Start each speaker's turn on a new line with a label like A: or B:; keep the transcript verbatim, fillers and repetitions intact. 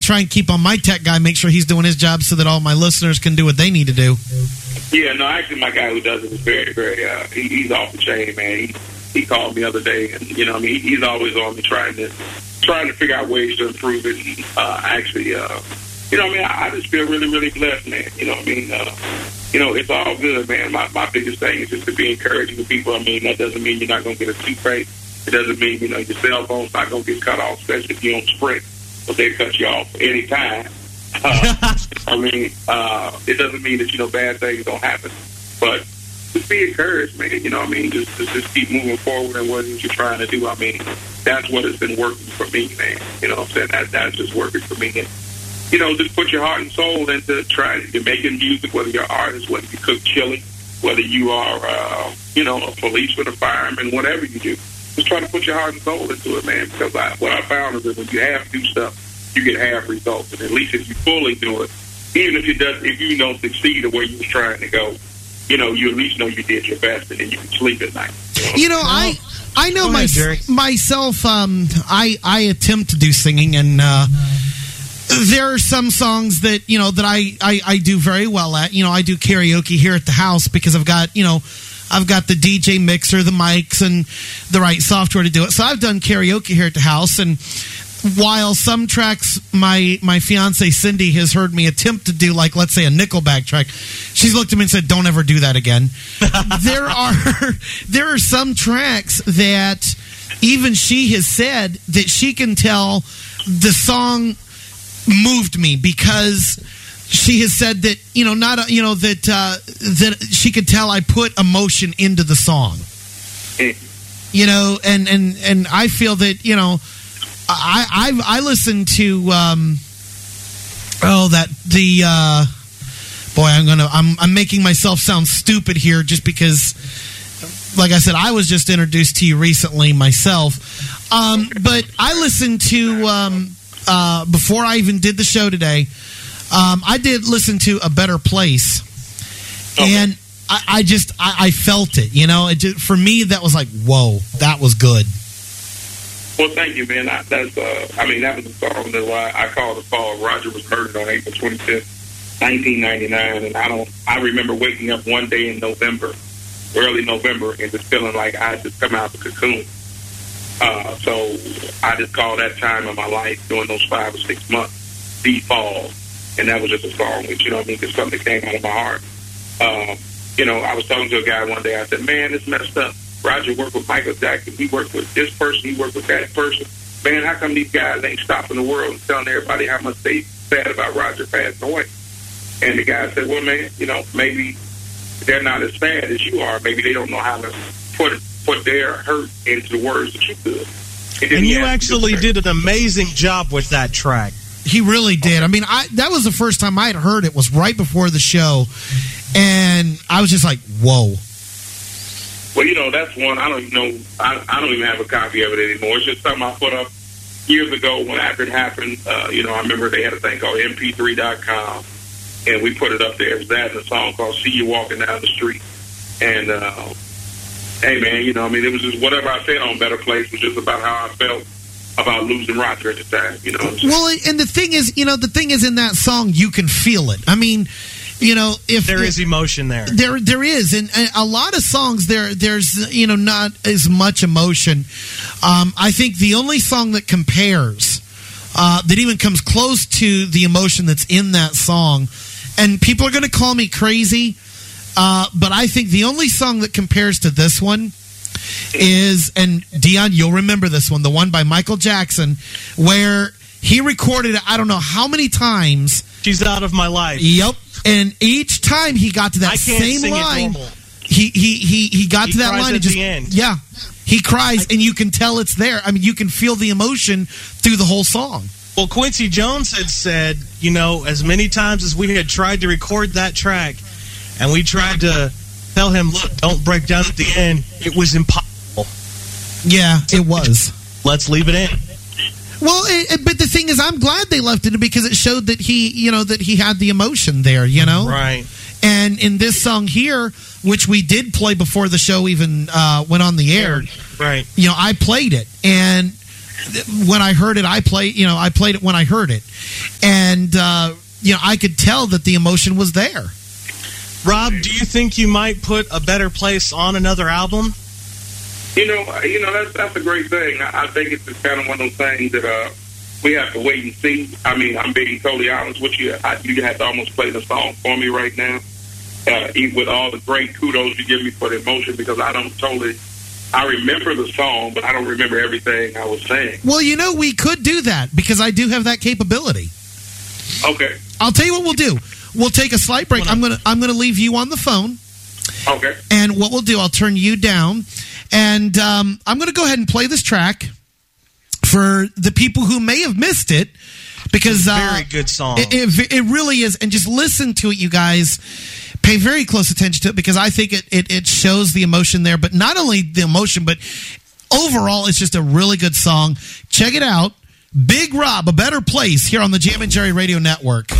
A: try and keep on my tech guy, make sure he's doing his job so that all my listeners can do what they need to do.
B: Yeah, no, actually, my guy who does it is very, very, uh, he, he's off the chain, man. He he called me the other day, and, you know, I mean, he, he's always on me trying to trying to figure out ways to improve it. And, uh, actually, uh, you know, I mean, I, I just feel really, really blessed, man. You know what I mean? Uh, you know, it's all good, man. My, my biggest thing is just to be encouraging to people. I mean, that doesn't mean you're not going to get a toothpaste. It doesn't mean, you know, your cell phone's not going to get cut off, especially if you don't Sprint, but they cut you off any time. Uh, I mean, uh, it doesn't mean that, you know, bad things don't happen. But just be encouraged, man. You know what I mean? Just, just, just keep moving forward in what you're trying to do. I mean, that's what has been working for me, man. You know what I'm saying? That, that's just working for me. And, you know, just put your heart and soul into trying. You're making music, whether you're an artist, whether you cook chili, whether you are, uh, you know, a policeman, a fireman, whatever you do. Just try to put your heart and soul into it, man. Because I, what I found is that when you have to do stuff, you get half results. And at least if you fully do it, even if you does, if you don't succeed the way you was trying to go, you know, you at least know you did your best, and then you can sleep at night. You know,
A: you know I I know
C: Go
A: my,
C: ahead,
A: myself. Um, I I attempt to do singing, and uh, there are some songs that you know that I, I I do very well at. You know, I do karaoke here at the house because I've got you know. I've got the D J mixer, the mics, and the right software to do it. So I've done karaoke here at the house, and while some tracks my my fiance Cindy has heard me attempt to do, like let's say a Nickelback track, she's looked at me and said, "Don't ever do that again." there are there are some tracks that even she has said that she can tell the song moved me because she has said that you know not you know that uh, that she could tell I put emotion into the song. You know, and and and I feel that you know. I I've, I listened to um, oh that the uh, boy I'm gonna I'm I'm making myself sound stupid here just because like I said I was just introduced to you recently myself, um, but I listened to um, uh, before I even did the show today. Um, I did listen to A Better Place, okay. and I, I just I, I felt it. You know, it just, for me that was like whoa, that was good.
B: Well, thank you, man. I, that's, uh, I mean, that was a song that uh, I called the fall. Roger was murdered on April twenty-fifth, nineteen ninety-nine, and I don't. I remember waking up one day in November, early November, and just feeling like I had just come out of the cocoon. Uh, so I just called that time of my life during those five or six months the fall, and that was just a song, which you know what I mean, because something came out of my heart. Um, you know, I was talking to a guy one day. I said, "Man, it's messed up. Roger worked with Michael Jackson. He worked with this person. He worked with that person. Man, how come these guys ain't stopping the world and telling everybody how much they sad about Roger passing away?" And the guy said, "Well, man, you know, maybe they're not as sad as you are. Maybe they don't know how to put put their hurt into the words that you could." And,
C: and you actually did an amazing job with that track.
A: He really did. I mean, I that was the first time I had heard it. Was right before the show, and I was just like, "Whoa."
B: Well, you know, that's one, I don't even know, I, I don't even have a copy of it anymore. It's just something I put up years ago when after it happened. Uh, you know, I remember they had a thing called M P three dot com, and we put it up there as that and a song called See You Walking Down the Street. And, uh, hey, man, you know, I mean, it was just whatever I said on Better Place was just about how I felt about losing Roger at the time, you know.
A: Well, and the thing is, you know, the thing is in that song, you can feel it. I mean... You know, if
C: there is emotion there,
A: there there is, and, and a lot of songs there, there's you know not as much emotion. Um, I think the only song that compares, uh, that even comes close to the emotion that's in that song, and people are going to call me crazy, uh, but I think the only song that compares to this one is, and Dion, you'll remember this one, the one by Michael Jackson, where he recorded it, I don't know how many times.
C: She's Out of My Life.
A: Yep. And each time he got to that same line, he, he he he got
C: he
A: to that line
C: at
A: and just
C: the end.
A: yeah, he cries, and you can tell it's there. I mean, you can feel the emotion through the whole song.
C: Well, Quincy Jones had said, you know, as many times as we had tried to record that track, and we tried to tell him, look, don't break down at the end, it was impossible.
A: Yeah, it was.
C: Let's leave it in.
A: Well, it, it, but the thing is, I'm glad they left it because it showed that he, you know, that he had the emotion there, you know?
C: Right.
A: And in this song here, which we did play before the show even uh, went on the air,
C: right?
A: You know, I played it, and when I heard it, I play, you know, I played it when I heard it, and uh, you know, I could tell that the emotion was there.
C: Rob, do you think you might put A Better Place on another album?
B: You know, you know that's that's a great thing. I, I think it's just kind of one of those things that uh, we have to wait and see. I mean, I'm being totally honest with you. I, you have to almost play the song for me right now, uh, even with all the great kudos you give me for the emotion, because I don't totally. I remember the song, but I don't remember everything I was saying.
A: Well, you know, we could do that because I do have that capability.
B: Okay.
A: I'll tell you what we'll do. We'll take a slight break. I'm gonna I'm gonna leave you on the phone.
B: Okay.
A: And what we'll do, I'll turn you down, and um, I'm gonna go ahead and play this track for the people who may have missed it, because uh,
C: very good song.
A: It, it, it really is, and just listen to it, you guys. Pay very close attention to it, because I think it, it, it shows the emotion there. But not only the emotion, but overall, it's just a really good song. Check it out. Big Rob, A Better Place, here on the Jam and Jerry Radio Network.